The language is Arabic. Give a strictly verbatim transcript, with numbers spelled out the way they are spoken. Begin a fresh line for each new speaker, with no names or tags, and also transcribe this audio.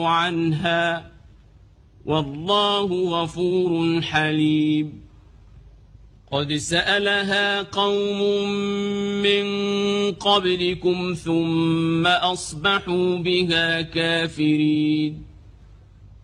عنها والله غفور حليم قد سألها قوم من قبلكم ثم أصبحوا بها كافرين